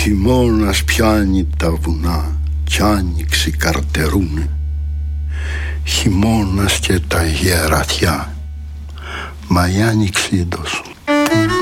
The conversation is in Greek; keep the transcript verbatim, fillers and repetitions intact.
χειμώνας πιάνει τα βουνά κι άνοιξη καρτερούνε. Χειμώνας και τα γερατιά, μα η άνοιξη τόσο